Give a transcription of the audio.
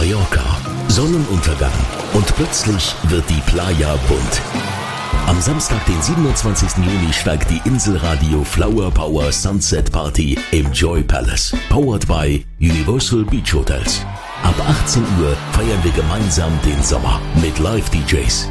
Mallorca. Sonnenuntergang und plötzlich wird die Playa bunt. Am Samstag, den 27. Juni, steigt die Inselradio Flower Power Sunset Party im Joy Palace. Powered by Universal Beach Hotels. Ab 18 Uhr feiern wir gemeinsam den Sommer mit Live-DJs,